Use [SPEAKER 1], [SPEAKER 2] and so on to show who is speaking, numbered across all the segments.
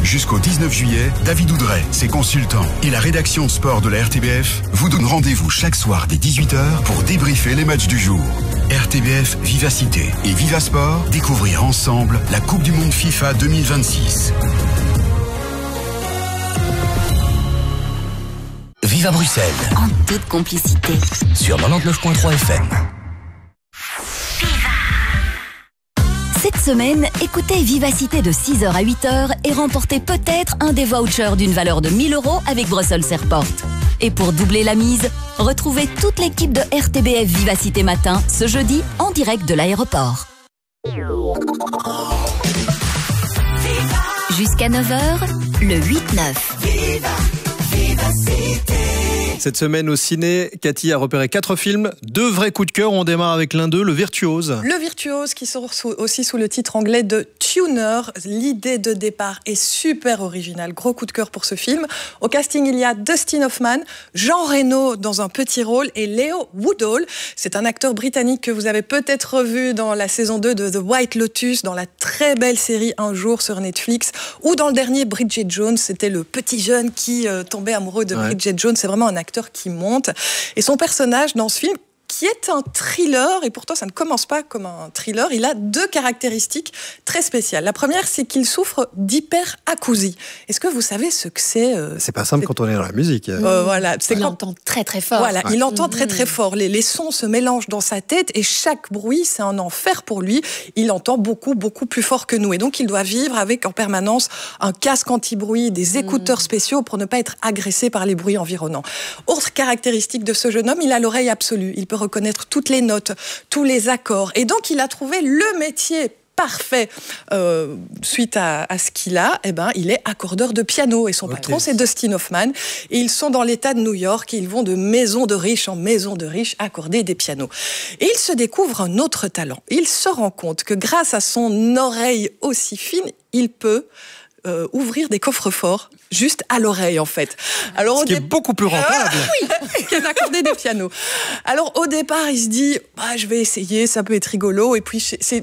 [SPEAKER 1] Jusqu'au 19 juillet, David Oudret, ses consultants et la rédaction sport de la RTBF vous donnent rendez-vous chaque soir dès 18h pour débriefer les matchs du jour. RTBF Vivacité et Viva Sport, découvrir ensemble la Coupe du Monde FIFA 2026.
[SPEAKER 2] Viva Bruxelles.
[SPEAKER 3] En toute complicité.
[SPEAKER 2] Sur 99.3 FM.
[SPEAKER 3] Cette semaine, écoutez Vivacité de 6h à 8h et remportez peut-être un des vouchers d'une valeur de 1 000 € avec Brussels Airport. Et pour doubler la mise, retrouvez toute l'équipe de RTBF Vivacité Matin ce jeudi en direct de l'aéroport. Jusqu'à 9h, le 8-9.
[SPEAKER 4] Cette semaine au ciné, Cathy a repéré 4 films, 2 vrais coups de cœur. On démarre avec l'un d'eux, Le Virtuose.
[SPEAKER 5] Le Virtuose qui sort aussi sous le titre anglais de Tuner. L'idée de départ est super originale. Gros coup de cœur pour ce film. Au casting, il y a Dustin Hoffman, Jean Reno dans un petit rôle et Leo Woodall. C'est un acteur britannique que vous avez peut-être revu dans la saison 2 de The White Lotus, dans la très belle série Un jour sur Netflix, ou dans le dernier Bridget Jones. C'était le petit jeune qui tombait amoureux de Bridget Jones. C'est vraiment un acteur qui monte. Et son personnage dans ce film, qui est un thriller, et pourtant ça ne commence pas comme un thriller, il a 2 caractéristiques très spéciales. La première, c'est qu'il souffre d'hyperacousie. Est-ce que vous savez ce que c'est
[SPEAKER 4] C'est pas simple quand on est dans la musique.
[SPEAKER 3] Voilà, il entend très très fort.
[SPEAKER 5] Voilà, il entend très très fort. Les sons se mélangent dans sa tête et chaque bruit, c'est un enfer pour lui. Il entend beaucoup plus fort que nous. Et donc, il doit vivre avec en permanence un casque anti-bruit, des écouteurs spéciaux pour ne pas être agressé par les bruits environnants. Autre caractéristique de ce jeune homme, il a l'oreille absolue. Il peut reconnaître toutes les notes, tous les accords. Et donc, il a trouvé le métier parfait suite à ce qu'il a. Il est accordeur de piano. Et son patron, c'est Dustin Hoffman. Et ils sont dans l'État de New York et ils vont de maison de riche en maison de riche accorder des pianos. Et il se découvre un autre talent. Il se rend compte que grâce à son oreille aussi fine, il peut ouvrir des coffres-forts juste à l'oreille, en fait. Alors,
[SPEAKER 4] ce qui est beaucoup plus rentable.
[SPEAKER 5] Que d'accorder des pianos. Alors, au départ, il se dit, je vais essayer, ça peut être rigolo. Et puis,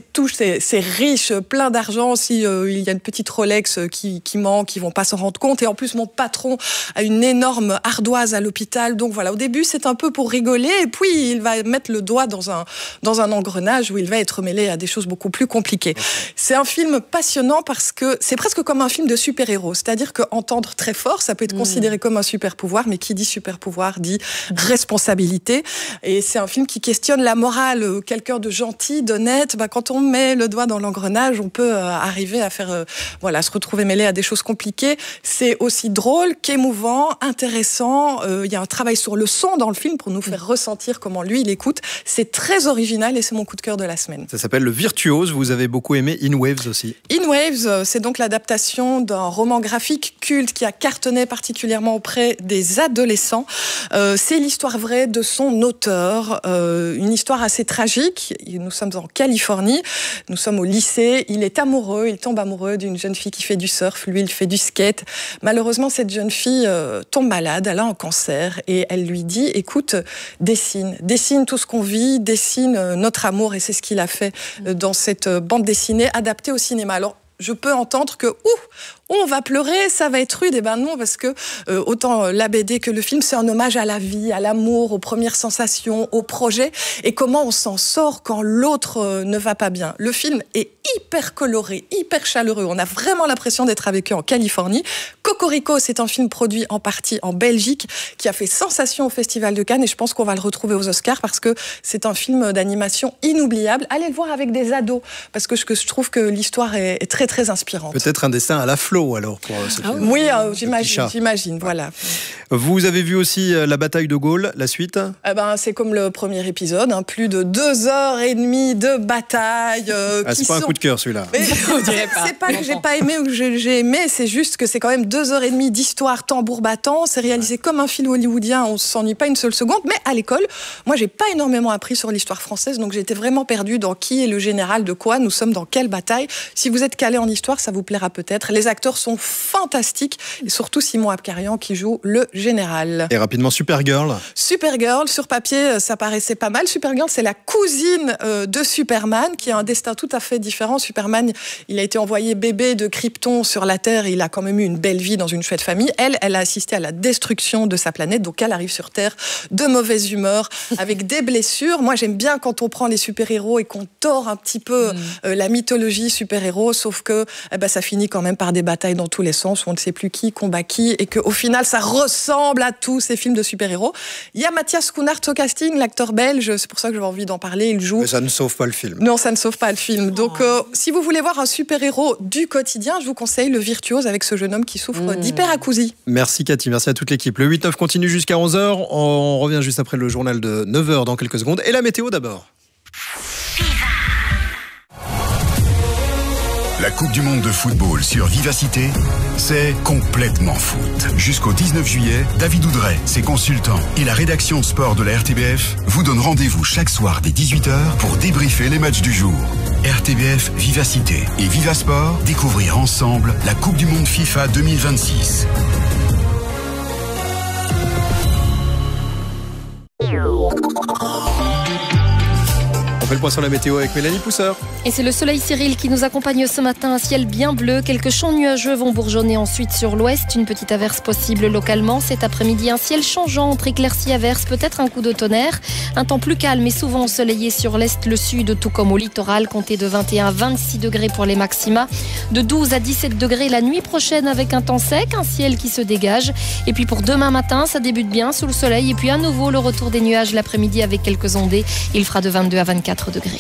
[SPEAKER 5] c'est riche, plein d'argent. Si il y a une petite Rolex qui manque, ils vont pas s'en rendre compte. Et en plus, mon patron a une énorme ardoise à l'hôpital. Donc voilà, au début, c'est un peu pour rigoler. Et puis, il va mettre le doigt dans un engrenage où il va être mêlé à des choses beaucoup plus compliquées. C'est un film passionnant parce que c'est presque comme un film de super-héros. C'est-à-dire qu'entendre très fort, ça peut être considéré comme un super-pouvoir, mais qui dit super-pouvoir dit responsabilité. Et c'est un film qui questionne la morale. Quelqu'un de gentil, d'honnête, quand on met le doigt dans l'engrenage, on peut arriver à faire, se retrouver mêlé à des choses compliquées. C'est aussi drôle qu'émouvant, intéressant. Il y a un travail sur le son dans le film pour nous faire ressentir comment lui, il écoute. C'est très original et c'est mon coup de cœur de la semaine.
[SPEAKER 4] Ça s'appelle Le Virtuose. Vous avez beaucoup aimé In Waves aussi.
[SPEAKER 5] In Waves, c'est donc l'adaptation d'un roman graphique culte qui a cartonné particulièrement auprès des adolescents. C'est l'histoire vraie de son auteur, une histoire assez tragique. Nous sommes en Californie, nous sommes au lycée, il est amoureux, il tombe amoureux d'une jeune fille qui fait du surf, lui il fait du skate. Malheureusement, cette jeune fille tombe malade, elle a un cancer et elle lui dit, écoute, dessine tout ce qu'on vit, dessine notre amour, et c'est ce qu'il a fait dans cette bande dessinée adaptée au cinéma. Alors, je peux entendre que on va pleurer, ça va être rude. Eh ben non, parce que autant la BD que le film, c'est un hommage à la vie, à l'amour, aux premières sensations, aux projets, et comment on s'en sort quand l'autre ne va pas bien. Le film est hyper coloré, hyper chaleureux. On a vraiment l'impression d'être avec eux en Californie. Cocorico, c'est un film produit en partie en Belgique, qui a fait sensation au Festival de Cannes, et je pense qu'on va le retrouver aux Oscars, parce que c'est un film d'animation inoubliable. Allez le voir avec des ados, parce que je trouve que l'histoire est très, très inspirante.
[SPEAKER 4] Peut-être un dessin à la Flo, alors, pour ce film.
[SPEAKER 5] Oui, j'imagine, voilà.
[SPEAKER 4] Vous avez vu aussi la bataille de Gaulle, la suite ?
[SPEAKER 5] C'est comme le premier épisode, plus de 2h30 de bataille.
[SPEAKER 4] C'est pas un coup de cœur, celui-là.
[SPEAKER 5] C'est pas que j'ai pas aimé ou que j'ai aimé, c'est juste que c'est quand même 2h30 d'histoire tambour battant. C'est réalisé comme un film hollywoodien, on s'ennuie pas une seule seconde. Mais à l'école, moi, j'ai pas énormément appris sur l'histoire française, donc j'étais vraiment perdue dans qui est le général de quoi, nous sommes dans quelle bataille. Si vous êtes calé calé en histoire, ça vous plaira peut-être. Les acteurs sont fantastiques, et surtout Simon Abkarian qui joue le général.
[SPEAKER 4] Et rapidement, Supergirl.
[SPEAKER 5] Supergirl, sur papier, ça paraissait pas mal. Supergirl, c'est la cousine de Superman, qui a un destin tout à fait différent. Superman, il a été envoyé bébé de Krypton sur la Terre, et il a quand même eu une belle vie dans une chouette famille. Elle a assisté à la destruction de sa planète, donc elle arrive sur Terre de mauvaise humeur, avec des blessures. Moi, j'aime bien quand on prend les super-héros et qu'on tord un petit peu la mythologie super-héros, sauf que ça finit quand même par des batailles dans tous les sens, où on ne sait plus qui combat qui, et qu'au final, ça ressemble à tous ces films de super-héros. Il y a Mathias Schoenaerts au casting, l'acteur belge, c'est pour ça que j'avais envie d'en parler, il joue...
[SPEAKER 4] Mais ça ne sauve pas le film.
[SPEAKER 5] Non, ça ne sauve pas le film. Donc, si vous voulez voir un super-héros du quotidien, je vous conseille Le Virtuose, avec ce jeune homme qui souffre d'hyperacousie.
[SPEAKER 4] Merci Cathy, merci à toute l'équipe. Le 8-9 continue jusqu'à 11h, on revient juste après le journal de 9h dans quelques secondes. Et la météo d'abord.
[SPEAKER 1] La Coupe du Monde de football sur Vivacité, c'est complètement foot. Jusqu'au 19 juillet, David Oudret, ses consultants et la rédaction de sport de la RTBF vous donnent rendez-vous chaque soir dès 18h pour débriefer les matchs du jour. RTBF Vivacité et Vivasport, découvrir ensemble la Coupe du Monde FIFA 2026.
[SPEAKER 4] On fait le point sur la météo avec Mélanie Pousseur.
[SPEAKER 6] Et c'est le soleil Cyril qui nous accompagne ce matin. Un ciel bien bleu, quelques champs nuageux vont bourgeonner ensuite sur l'ouest. Une petite averse possible localement. Cet après-midi, un ciel changeant entre éclaircies, averses, peut-être un coup de tonnerre. Un temps plus calme et souvent ensoleillé sur l'est, le sud, tout comme au littoral. Comptez de 21 à 26 degrés pour les maxima. De 12 à 17 degrés la nuit prochaine avec un temps sec, un ciel qui se dégage. Et puis pour demain matin, ça débute bien sous le soleil. Et puis à nouveau, le retour des nuages l'après-midi avec quelques ondées. Il fera de 22 à 24 degrés.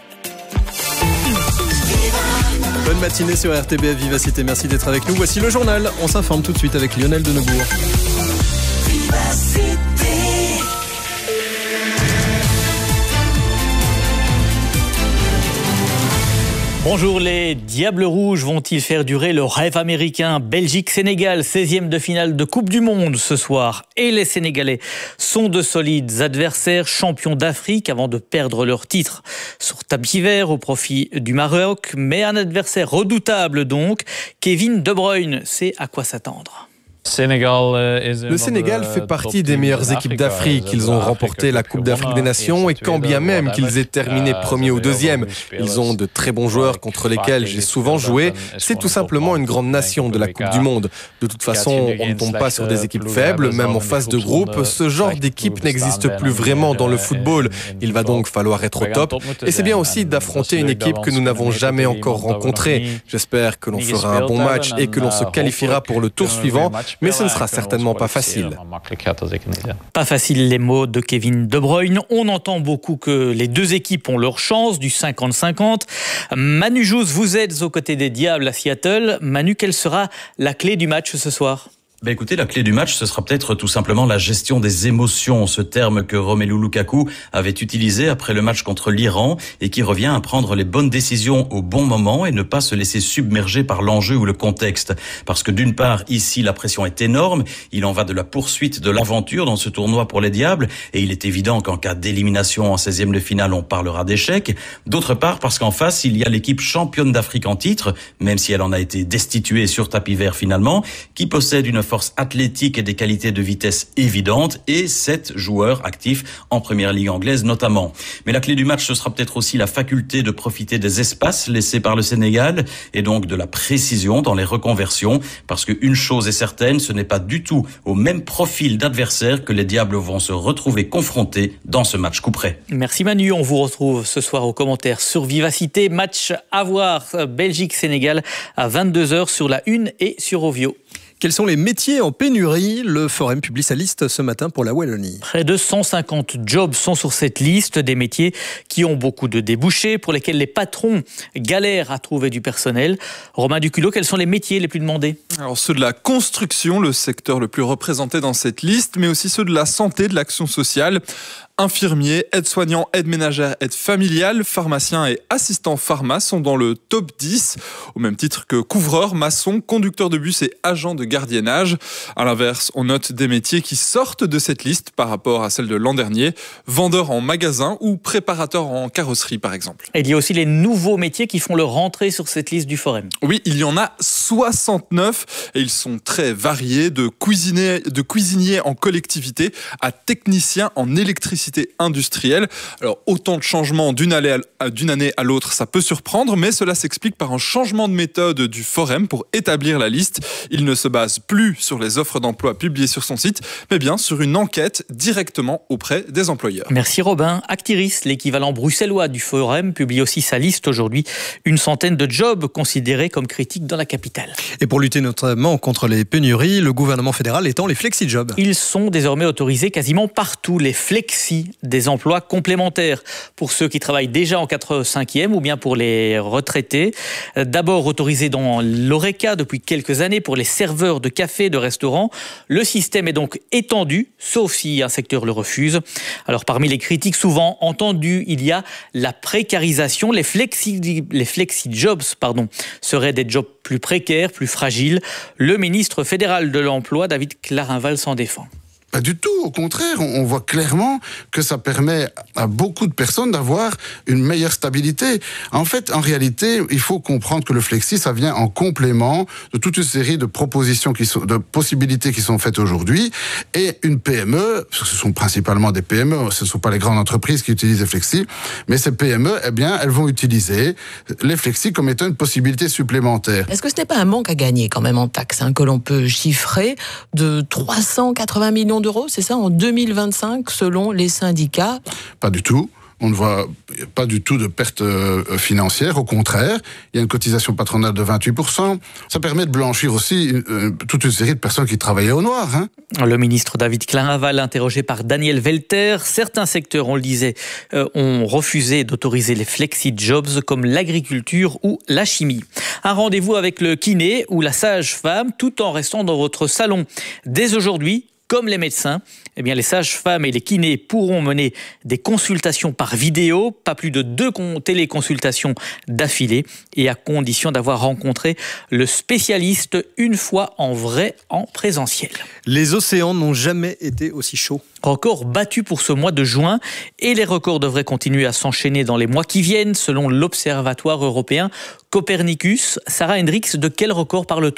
[SPEAKER 4] Bonne matinée sur RTBF Vivacité, merci d'être avec nous. Voici le journal, on s'informe tout de suite avec Lionel Denebourg.
[SPEAKER 7] Bonjour, les Diables Rouges vont-ils faire durer le rêve américain? Belgique-Sénégal, 16e de finale de Coupe du Monde ce soir. Et les Sénégalais sont de solides adversaires, champions d'Afrique avant de perdre leur titre sur tapis vert au profit du Maroc. Mais un adversaire redoutable donc, Kevin De Bruyne, c'est à quoi s'attendre.
[SPEAKER 8] Le Sénégal fait partie des meilleures équipes d'Afrique. Ils ont remporté la Coupe d'Afrique des Nations et quand bien même qu'ils aient terminé premier ou deuxième, ils ont de très bons joueurs contre lesquels j'ai souvent joué. C'est tout simplement une grande nation de la Coupe du Monde. De toute façon, on ne tombe pas sur des équipes faibles, même en phase de groupe. Ce genre d'équipe n'existe plus vraiment dans le football. Il va donc falloir être au top. Et c'est bien aussi d'affronter une équipe que nous n'avons jamais encore rencontrée. J'espère que l'on fera un bon match et que l'on se qualifiera pour le tour suivant. Mais ce ne sera certainement pas facile.
[SPEAKER 7] Pas facile, les mots de Kevin De Bruyne. On entend beaucoup que les deux équipes ont leur chance, du 50-50. Manu Jousse, vous êtes aux côtés des Diables à Seattle. Manu, quelle sera la clé du match ce soir ?
[SPEAKER 9] Écoutez, la clé du match, ce sera peut-être tout simplement la gestion des émotions, ce terme que Romelu Lukaku avait utilisé après le match contre l'Iran et qui revient à prendre les bonnes décisions au bon moment et ne pas se laisser submerger par l'enjeu ou le contexte. Parce que d'une part, ici, la pression est énorme, il en va de la poursuite de l'aventure dans ce tournoi pour les Diables et il est évident qu'en cas d'élimination en 16e de finale, on parlera d'échec. D'autre part, parce qu'en face, il y a l'équipe championne d'Afrique en titre, même si elle en a été destituée sur tapis vert finalement, qui possède une force athlétique et des qualités de vitesse évidentes et 7 joueurs actifs en première ligue anglaise notamment. Mais la clé du match, ce sera peut-être aussi la faculté de profiter des espaces laissés par le Sénégal et donc de la précision dans les reconversions parce qu'une chose est certaine, ce n'est pas du tout au même profil d'adversaire que les Diables vont se retrouver confrontés dans ce match coup près.
[SPEAKER 7] Merci Manu, on vous retrouve ce soir aux commentaires sur Vivacité. Match à voir, Belgique-Sénégal à 22h sur la 1 et sur Ovio.
[SPEAKER 4] Quels sont les métiers en pénurie? Le Forum publie sa liste ce matin pour la Wallonie.
[SPEAKER 7] Près de 150 jobs sont sur cette liste, des métiers qui ont beaucoup de débouchés, pour lesquels les patrons galèrent à trouver du personnel. Romain Duculot, quels sont les métiers les plus demandés?
[SPEAKER 10] Alors ceux de la construction, le secteur le plus représenté dans cette liste, mais aussi ceux de la santé, de l'action sociale. Infirmiers, aides-soignants, aides ménagères, aides familiales, pharmaciens et assistants pharma sont dans le top 10, au même titre que couvreurs, maçons, conducteurs de bus et agents de gardiennage. À l'inverse, on note des métiers qui sortent de cette liste par rapport à celle de l'an dernier, vendeurs en magasin ou préparateurs en carrosserie par exemple.
[SPEAKER 7] Et il y a aussi les nouveaux métiers qui font leur entrée sur cette liste du Forum.
[SPEAKER 10] Oui, il y en a 69 et ils sont très variés, de cuisiniers en collectivité à techniciens en électricité industrielle. Alors autant de changements d'une année à l'autre, ça peut surprendre, mais cela s'explique par un changement de méthode du Forum pour établir la liste. Il ne se base plus sur les offres d'emploi publiées sur son site, mais bien sur une enquête directement auprès des employeurs.
[SPEAKER 7] Merci Robin. Actiris, l'équivalent bruxellois du Forum, publie aussi sa liste aujourd'hui. Une centaine de jobs considérés comme critiques dans la capitale.
[SPEAKER 4] Et pour lutter notamment contre les pénuries, le gouvernement fédéral étend les flexi-jobs.
[SPEAKER 7] Ils sont désormais autorisés quasiment partout, les flexi, des emplois complémentaires pour ceux qui travaillent déjà en 4/5e ou bien pour les retraités. D'abord autorisés dans l'Horeca depuis quelques années pour les serveurs de cafés, de restaurants. Le système est donc étendu, sauf si un secteur le refuse. Alors parmi les critiques souvent entendues, il y a la précarisation. Les flexi-jobs seraient des jobs plus précaires, plus fragiles. Le ministre fédéral de l'Emploi, David Clarinval, s'en défend.
[SPEAKER 11] Pas du tout, au contraire, on voit clairement que ça permet à beaucoup de personnes d'avoir une meilleure stabilité. En fait, en réalité, il faut comprendre que le flexi, ça vient en complément de toute une série de propositions de possibilités qui sont faites aujourd'hui. Et une PME, ce sont principalement des PME, ce ne sont pas les grandes entreprises qui utilisent les flexi, mais ces PME, eh bien, elles vont utiliser les flexi comme étant une possibilité supplémentaire.
[SPEAKER 12] Est-ce que ce n'est pas un manque à gagner quand même en taxes, que l'on peut chiffrer de 380 millions d'euros, c'est ça, en 2025, selon les syndicats?
[SPEAKER 11] Pas du tout. On ne voit pas du tout de perte financière. Au contraire, il y a une cotisation patronale de 28%. Ça permet de blanchir aussi toute une série de personnes qui travaillaient au noir.
[SPEAKER 7] Le ministre David Clarinval, interrogé par Daniel Velter, certains secteurs, on le disait, ont refusé d'autoriser les flexi-jobs comme l'agriculture ou la chimie. Un rendez-vous avec le kiné ou la sage-femme tout en restant dans votre salon. Dès aujourd'hui, comme les médecins, eh bien les sages-femmes et les kinés pourront mener des consultations par vidéo, pas plus de 2 téléconsultations d'affilée, et à condition d'avoir rencontré le spécialiste une fois en vrai, en présentiel.
[SPEAKER 4] Les océans n'ont jamais été aussi chauds.
[SPEAKER 7] Record battu pour ce mois de juin, et les records devraient continuer à s'enchaîner dans les mois qui viennent, selon l'Observatoire européen Copernicus. Sarah Hendricks, de quel record parle-t-on ?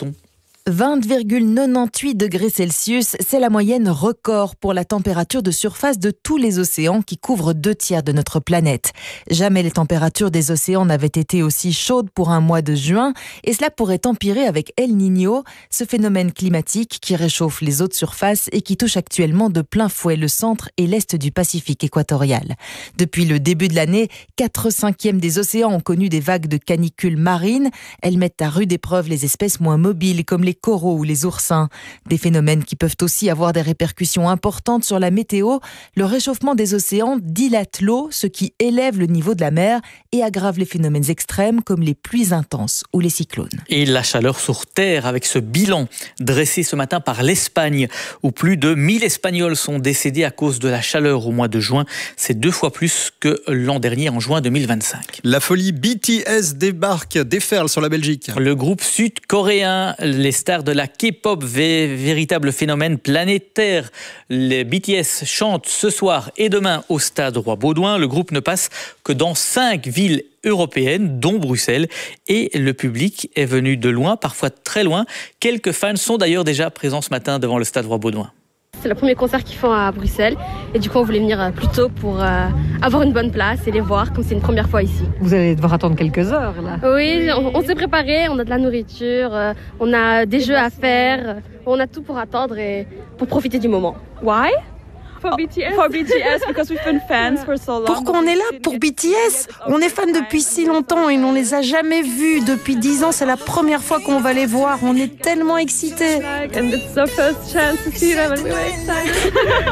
[SPEAKER 13] 20,98 degrés Celsius, c'est la moyenne record pour la température de surface de tous les océans qui couvrent 2/3 de notre planète. Jamais les températures des océans n'avaient été aussi chaudes pour un mois de juin, et cela pourrait empirer avec El Niño, ce phénomène climatique qui réchauffe les eaux de surface et qui touche actuellement de plein fouet le centre et l'est du Pacifique équatorial. Depuis le début de l'année, 4/5 des océans ont connu des vagues de canicules marines. Elles mettent à rude épreuve les espèces moins mobiles comme les coraux ou les oursins. Des phénomènes qui peuvent aussi avoir des répercussions importantes sur la météo. Le réchauffement des océans dilate l'eau, ce qui élève le niveau de la mer et aggrave les phénomènes extrêmes comme les pluies intenses ou les cyclones.
[SPEAKER 7] Et la chaleur sur Terre avec ce bilan dressé ce matin par l'Espagne, où plus de 1000 Espagnols sont décédés à cause de la chaleur au mois de juin. C'est 2 fois plus que l'an dernier en juin 2025.
[SPEAKER 4] La folie BTS déferle sur la Belgique.
[SPEAKER 7] Le groupe sud-coréen, les stars de la K-pop, véritable phénomène planétaire. Les BTS chantent ce soir et demain au stade Roi-Baudouin. Le groupe ne passe que dans 5 villes européennes, dont Bruxelles. Et le public est venu de loin, parfois très loin. Quelques fans sont d'ailleurs déjà présents ce matin devant le stade Roi-Baudouin.
[SPEAKER 14] C'est le premier concert qu'ils font à Bruxelles et du coup on voulait venir plus tôt pour avoir une bonne place et les voir comme c'est une première fois ici.
[SPEAKER 15] Vous allez devoir attendre quelques heures là.
[SPEAKER 14] Oui, on s'est préparé, on a de la nourriture, on a des jeux à faire, on a tout pour attendre et pour profiter du moment.
[SPEAKER 16] Why? For BTS, because we've been fans for so long.
[SPEAKER 15] Pourquoi on est là pour BTS? On est fans depuis si longtemps et on les a jamais vus. Depuis 10 ans, c'est la première fois qu'on va les voir. On est tellement excités.
[SPEAKER 16] And it's our first chance to see them and we're excited.